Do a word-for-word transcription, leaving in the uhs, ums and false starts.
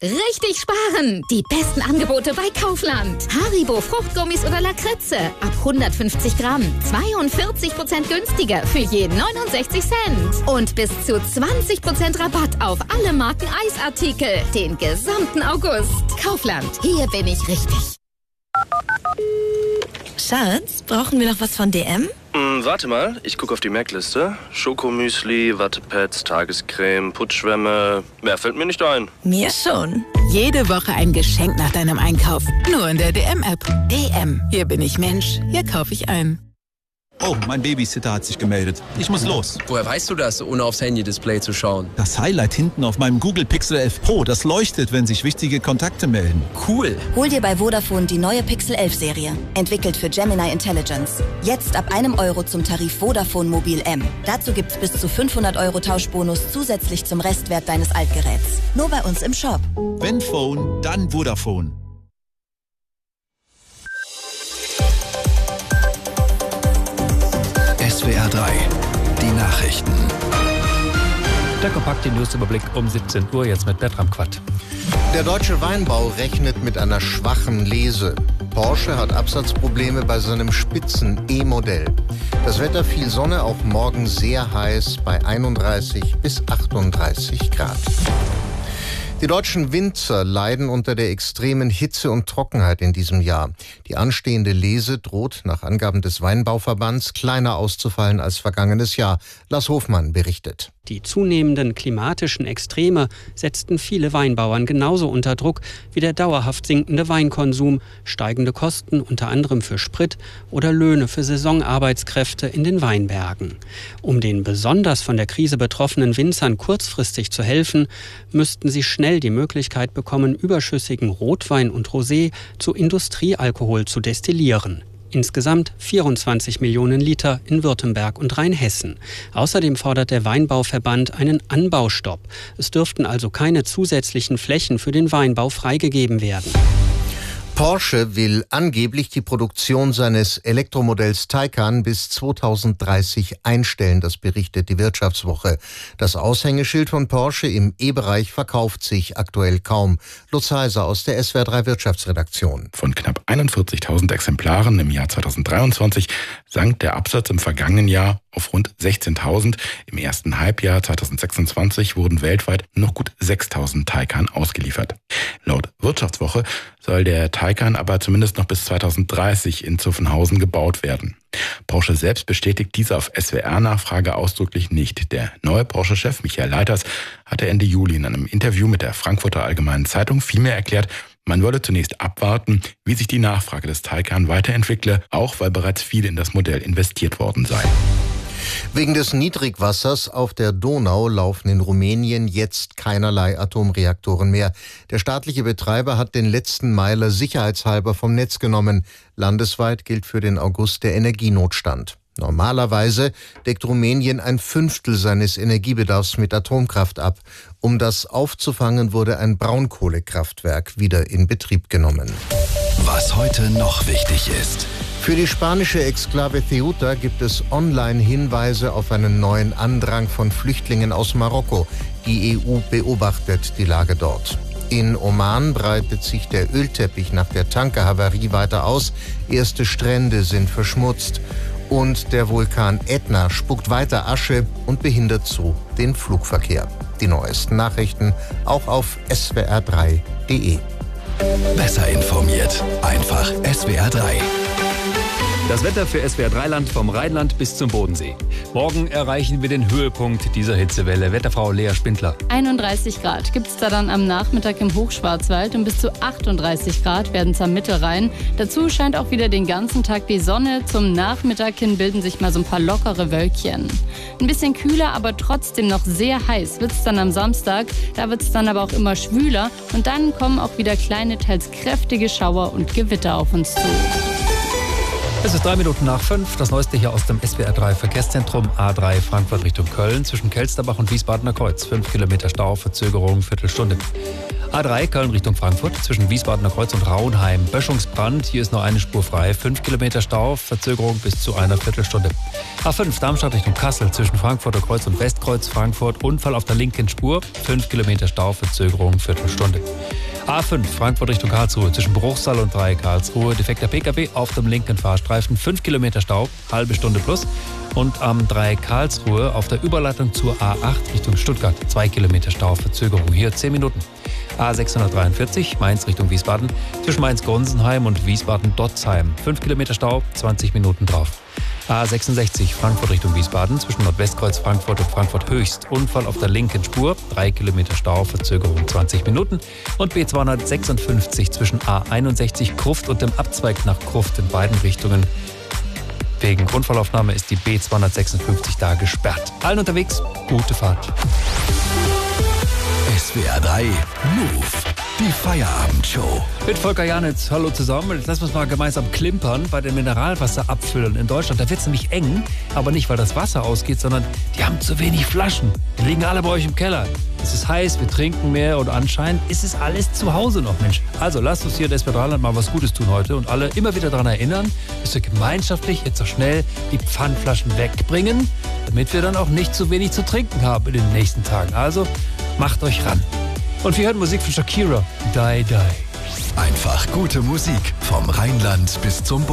Richtig sparen! Die besten Angebote bei Kaufland. Haribo Fruchtgummis oder Lakritze ab hundertfünfzig Gramm. zweiundvierzig Prozent günstiger für je neunundsechzig Cent. Und bis zu zwanzig Prozent Rabatt auf alle Marken Eisartikel. Den gesamten August. Kaufland. Hier bin ich richtig. Schatz, brauchen wir noch was von D M? Hm, warte mal, ich gucke auf die Merkliste. Schokomüsli, Wattepads, Tagescreme, Putschwämme. Mehr fällt mir nicht ein. Mir schon. Jede Woche ein Geschenk nach deinem Einkauf. Nur in der D M-App. D M. Hier bin ich Mensch. Hier kaufe ich ein. Oh, mein Babysitter hat sich gemeldet. Ich muss los. Woher weißt du das, ohne aufs Handy-Display zu schauen? Das Highlight hinten auf meinem Google Pixel elf Pro, das leuchtet, wenn sich wichtige Kontakte melden. Cool. Hol dir bei Vodafone die neue Pixel elf Serie. Entwickelt für Gemini Intelligence. Jetzt ab einem Euro zum Tarif Vodafone Mobil M. Dazu gibt's bis zu fünfhundert Euro Tauschbonus zusätzlich zum Restwert deines Altgeräts. Nur bei uns im Shop. Wenn Phone, dann Vodafone. S W R drei, die Nachrichten. Der kompakte Newsüberblick um siebzehn Uhr, jetzt mit Bertram Quatt. Der deutsche Weinbau rechnet mit einer schwachen Lese. Porsche hat Absatzprobleme bei seinem Spitzen-E-Modell. Das Wetter, viel Sonne, auch morgen sehr heiß bei einunddreißig bis achtunddreißig Grad. Die deutschen Winzer leiden unter der extremen Hitze und Trockenheit in diesem Jahr. Die anstehende Lese droht nach Angaben des Weinbauverbands kleiner auszufallen als vergangenes Jahr. Lars Hofmann berichtet. Die zunehmenden klimatischen Extreme setzten viele Weinbauern genauso unter Druck wie der dauerhaft sinkende Weinkonsum, steigende Kosten unter anderem für Sprit oder Löhne für Saisonarbeitskräfte in den Weinbergen. Um den besonders von der Krise betroffenen Winzern kurzfristig zu helfen, müssten sie schnell die Möglichkeit bekommen, überschüssigen Rotwein und Rosé zu Industriealkohol zu destillieren. Insgesamt vierundzwanzig Millionen Liter in Württemberg und Rheinhessen. Außerdem fordert der Weinbauverband einen Anbaustopp. Es dürften also keine zusätzlichen Flächen für den Weinbau freigegeben werden. Porsche will angeblich die Produktion seines Elektromodells Taycan bis zweitausenddreißig einstellen, das berichtet die Wirtschaftswoche. Das Aushängeschild von Porsche im E-Bereich verkauft sich aktuell kaum. Lutz Heiser aus der S W R drei Wirtschaftsredaktion. Von knapp einundvierzigtausend Exemplaren im Jahr zweitausenddreiundzwanzig sank der Absatz im vergangenen Jahr auf rund sechzehntausend. Im ersten Halbjahr zweitausendsechsundzwanzig wurden weltweit noch gut sechstausend Taycan ausgeliefert. Laut Wirtschaftswoche soll der Taycan aber zumindest noch bis zweitausenddreißig in Zuffenhausen gebaut werden. Porsche selbst bestätigt diese auf S W R-Nachfrage ausdrücklich nicht. Der neue Porsche-Chef Michael Leiters hatte Ende Juli in einem Interview mit der Frankfurter Allgemeinen Zeitung vielmehr erklärt, man wolle zunächst abwarten, wie sich die Nachfrage des Taycan weiterentwickle, auch weil bereits viel in das Modell investiert worden sei. Wegen des Niedrigwassers auf der Donau laufen in Rumänien jetzt keinerlei Atomreaktoren mehr. Der staatliche Betreiber hat den letzten Meiler sicherheitshalber vom Netz genommen. Landesweit gilt für den August der Energienotstand. Normalerweise deckt Rumänien ein Fünftel seines Energiebedarfs mit Atomkraft ab. Um das aufzufangen, wurde ein Braunkohlekraftwerk wieder in Betrieb genommen. Was heute noch wichtig ist. Für die spanische Exklave Ceuta gibt es Online-Hinweise auf einen neuen Andrang von Flüchtlingen aus Marokko. Die E U beobachtet die Lage dort. In Oman breitet sich der Ölteppich nach der Tankerhavarie weiter aus. Erste Strände sind verschmutzt. Und der Vulkan Ätna spuckt weiter Asche und behindert so den Flugverkehr. Die neuesten Nachrichten auch auf S W R drei punkt de. Besser informiert. Einfach S W R drei. Das Wetter für S W R drei Land vom Rheinland bis zum Bodensee. Morgen erreichen wir den Höhepunkt dieser Hitzewelle. Wetterfrau Lea Spindler. einunddreißig Grad gibt es da dann am Nachmittag im Hochschwarzwald und bis zu achtunddreißig Grad werden es am Mittelrhein. Dazu scheint auch wieder den ganzen Tag die Sonne. Zum Nachmittag hin bilden sich mal so ein paar lockere Wölkchen. Ein bisschen kühler, aber trotzdem noch sehr heiß wird es dann am Samstag. Da wird es dann aber auch immer schwüler und dann kommen auch wieder kleine, teils kräftige Schauer und Gewitter auf uns zu. Es ist drei Minuten nach fünf. Das Neueste hier aus dem S W R drei Verkehrszentrum. A drei Frankfurt Richtung Köln zwischen Kelsterbach und Wiesbadener Kreuz. Fünf Kilometer Stau, Verzögerung, Viertelstunde. A drei Köln Richtung Frankfurt zwischen Wiesbadener Kreuz und Raunheim. Böschungsbrand, hier ist nur eine Spur frei. Fünf Kilometer Stau, Verzögerung bis zu einer Viertelstunde. A fünf Darmstadt Richtung Kassel zwischen Frankfurter Kreuz und Westkreuz Frankfurt. Unfall auf der linken Spur. Fünf Kilometer Stau, Verzögerung, Viertelstunde. A fünf Frankfurt Richtung Karlsruhe zwischen Bruchsal und drei Karlsruhe. Defekter P K W auf dem linken Fahrstreifen. Fünf Kilometer Stau, halbe Stunde plus. Und am drei Karlsruhe auf der Überleitung zur A acht Richtung Stuttgart. Zwei Kilometer Stau, Verzögerung hier zehn Minuten. A sechshundertdreiundvierzig Mainz Richtung Wiesbaden zwischen Mainz-Gonsenheim und Wiesbaden-Dotzheim. Fünf Kilometer Stau, zwanzig Minuten drauf. A sechsundsechzig Frankfurt Richtung Wiesbaden zwischen Nordwestkreuz Frankfurt und Frankfurt Höchst. Unfall auf der linken Spur, drei Kilometer Stau, Verzögerung zwanzig Minuten. Und B zweihundertsechsundfünfzig zwischen A einundsechzig Gruft und dem Abzweig nach Gruft in beiden Richtungen. Wegen Unfallaufnahme ist die B zweihundertsechsundfünfzig da gesperrt. Allen unterwegs, gute Fahrt. S W R drei Move, die Feierabendshow. Mit Volker Janitz, hallo zusammen. Jetzt lassen wir uns mal gemeinsam klimpern bei den Mineralwasserabfüllern in Deutschland. Da wird es nämlich eng, aber nicht, weil das Wasser ausgeht, sondern die haben zu wenig Flaschen. Die liegen alle bei euch im Keller. Es ist heiß, wir trinken mehr und anscheinend ist es alles zu Hause noch, Mensch. Also lasst uns hier in S W R drei mal was Gutes tun heute und alle immer wieder daran erinnern, dass wir gemeinschaftlich jetzt so schnell die Pfandflaschen wegbringen, damit wir dann auch nicht zu wenig zu trinken haben in den nächsten Tagen. Also macht euch ran. Und wir hören Musik von Shakira, Die Die. Einfach gute Musik vom Rheinland bis zum